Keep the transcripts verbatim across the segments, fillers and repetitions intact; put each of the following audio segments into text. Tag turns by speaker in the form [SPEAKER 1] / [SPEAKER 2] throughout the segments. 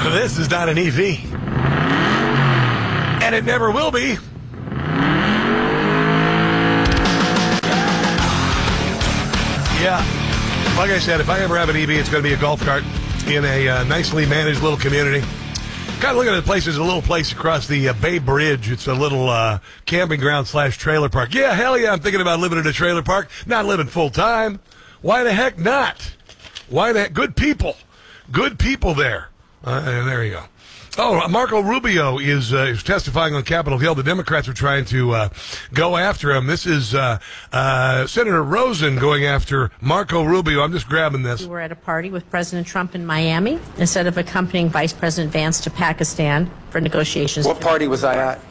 [SPEAKER 1] This is not an E V. And it never will be. Yeah. Like I said, if I ever have an E V, it's going to be a golf cart in a uh, nicely managed little community. Kind of looking at the place. There's a little place across the uh, Bay Bridge. It's a little uh, camping ground slash trailer park. Yeah, hell yeah, I'm thinking about living in a trailer park. Not living full time. Why the heck not? Why the heck? Good people. Good people there. Uh, and there you go. Oh, Marco Rubio is, uh, is testifying on Capitol Hill. The Democrats are trying to uh, go after him. This is uh, uh, Senator Rosen going after Marco Rubio. I'm just grabbing this.
[SPEAKER 2] We were at a party with President Trump in Miami instead of accompanying Vice President Vance to Pakistan for negotiations.
[SPEAKER 3] What party was I at?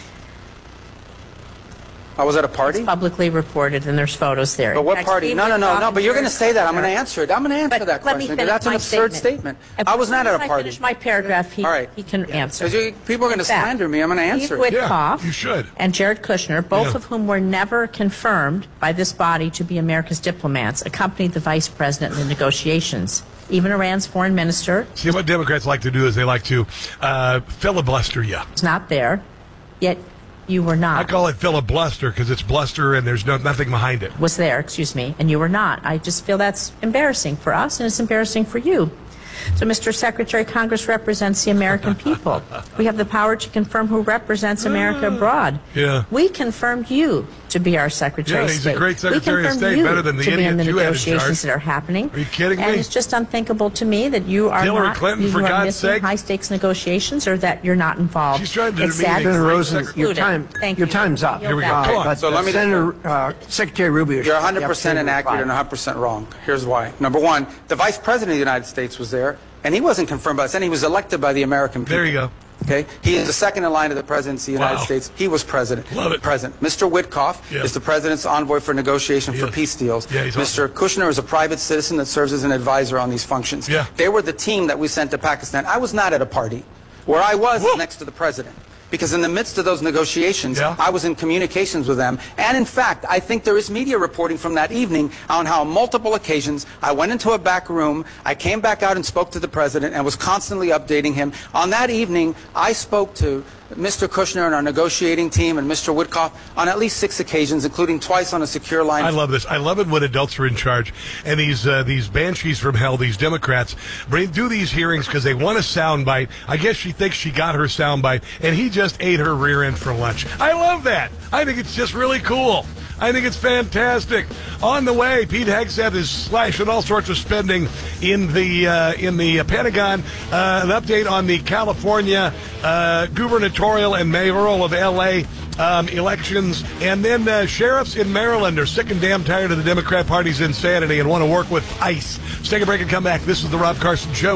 [SPEAKER 3] I was at a party?
[SPEAKER 2] It's publicly reported, and there's photos there.
[SPEAKER 3] But what
[SPEAKER 2] fact,
[SPEAKER 3] party? No, no, no, no, but you're going to say that. I'm going to answer it. I'm going to answer
[SPEAKER 2] But
[SPEAKER 3] that
[SPEAKER 2] let me
[SPEAKER 3] question,
[SPEAKER 2] finish
[SPEAKER 3] because that's an
[SPEAKER 2] my
[SPEAKER 3] absurd
[SPEAKER 2] statement.
[SPEAKER 3] statement. I was not at a
[SPEAKER 2] If I
[SPEAKER 3] party.
[SPEAKER 2] finish my paragraph, he,
[SPEAKER 3] All right.
[SPEAKER 2] he can answer.
[SPEAKER 3] Because you- people are going to
[SPEAKER 2] In fact,
[SPEAKER 3] slander me. I'm going to answer
[SPEAKER 2] Steve
[SPEAKER 3] it.
[SPEAKER 2] Witkoff
[SPEAKER 1] Yeah, you should.
[SPEAKER 2] and Jared Kushner, both
[SPEAKER 1] Yeah.
[SPEAKER 2] of whom were never confirmed by this body to be America's diplomats, accompanied the vice president in the negotiations. Even Iran's foreign minister
[SPEAKER 1] See, what Democrats like to do is they like to uh, filibuster you.
[SPEAKER 2] was not there, yet you were not.
[SPEAKER 1] I call it filibuster because it's bluster and there's no nothing behind it.
[SPEAKER 2] was there, excuse me, and you were not. I just feel that's embarrassing for us, and it's embarrassing for you. So, Mister Secretary, Congress represents the American people. We have the power to confirm who represents America abroad.
[SPEAKER 1] Yeah.
[SPEAKER 2] We confirmed you to be our Secretary
[SPEAKER 1] Yeah,
[SPEAKER 2] of
[SPEAKER 1] he's a
[SPEAKER 2] State.
[SPEAKER 1] great Secretary
[SPEAKER 2] we
[SPEAKER 1] of
[SPEAKER 2] confirmed
[SPEAKER 1] State,
[SPEAKER 2] you
[SPEAKER 1] better than the
[SPEAKER 2] to be in
[SPEAKER 1] idiot
[SPEAKER 2] the
[SPEAKER 1] you had in
[SPEAKER 2] negotiations
[SPEAKER 1] charge.
[SPEAKER 2] that are happening.
[SPEAKER 1] Are you kidding
[SPEAKER 2] and
[SPEAKER 1] me?
[SPEAKER 2] it's just unthinkable to me that you are
[SPEAKER 1] Hillary
[SPEAKER 2] not
[SPEAKER 1] Clinton,
[SPEAKER 2] you
[SPEAKER 1] for
[SPEAKER 2] are
[SPEAKER 1] God's
[SPEAKER 2] missing
[SPEAKER 1] sake.
[SPEAKER 2] high stakes negotiations, or that you're not involved.
[SPEAKER 1] She's trying to
[SPEAKER 2] it's
[SPEAKER 1] demean
[SPEAKER 2] sad.
[SPEAKER 1] a
[SPEAKER 4] Senator
[SPEAKER 1] great
[SPEAKER 4] Rosen,
[SPEAKER 1] secretary.
[SPEAKER 4] your time,
[SPEAKER 2] Thank
[SPEAKER 4] your
[SPEAKER 2] you.
[SPEAKER 4] time's up.
[SPEAKER 2] Here we go.
[SPEAKER 4] Uh,
[SPEAKER 1] Come on.
[SPEAKER 4] but
[SPEAKER 3] So let me-
[SPEAKER 4] Senator uh, Secretary Rubio,
[SPEAKER 3] You're
[SPEAKER 4] should
[SPEAKER 3] one
[SPEAKER 4] have
[SPEAKER 3] hundred
[SPEAKER 4] the
[SPEAKER 3] percent
[SPEAKER 4] opportunity to
[SPEAKER 3] inaccurate and
[SPEAKER 4] reply.
[SPEAKER 3] one hundred percent wrong. Here's why. Number one, the Vice President of the United States was there, and he wasn't confirmed by us, and he was elected by the American people.
[SPEAKER 1] There you go.
[SPEAKER 3] Okay? He is the second in line to the presidency of the United
[SPEAKER 1] Wow.
[SPEAKER 3] States. He was president.
[SPEAKER 1] Love it.
[SPEAKER 3] President. Mister Witkoff
[SPEAKER 1] Yeah.
[SPEAKER 3] is the president's envoy for negotiation for
[SPEAKER 1] Yes.
[SPEAKER 3] peace deals.
[SPEAKER 1] Yeah, he's
[SPEAKER 3] Mister Kushner is a private citizen that serves as an advisor on these functions.
[SPEAKER 1] Yeah.
[SPEAKER 3] They were the team that we sent to Pakistan. I was not at a party. Where I was
[SPEAKER 1] Whoa.
[SPEAKER 3] is next to the president. Because in the midst of those negotiations,
[SPEAKER 1] Yeah.
[SPEAKER 3] I was in communications with them. And in fact, I think there is media reporting from that evening on how on multiple occasions I went into a back room, I came back out and spoke to the president and was constantly updating him. On that evening, I spoke to Mister Kushner and our negotiating team and Mister Witkoff on at least six occasions, including twice on a secure line.
[SPEAKER 1] I love this. I love it when adults are in charge, and these uh, these banshees from hell, these Democrats, bring, do these hearings because they want a soundbite. I guess she thinks she got her soundbite, and he just ate her rear end for lunch. I love that. I think it's just really cool. I think it's fantastic. On the way, Pete Hegseth is slashing all sorts of spending in the uh, in the uh, Pentagon. Uh, an update on the California uh, gubernatorial and mayoral of L A um, elections, and then uh, sheriffs in Maryland are sick and damn tired of the Democrat Party's insanity and want to work with ICE. Let's take a break and come back. This is the Rob Carson Show.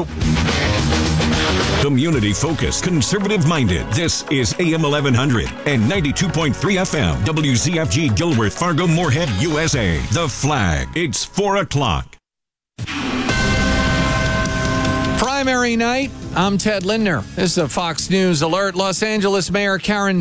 [SPEAKER 5] Community focused, conservative minded. This is A M eleven hundred and ninety-two point three F M. W Z F G Gilworth, Fargo, Moorhead, U S A. The Flag. It's four o'clock.
[SPEAKER 6] Primary night. I'm Ted Lindner. This is a Fox News alert. Los Angeles Mayor Karen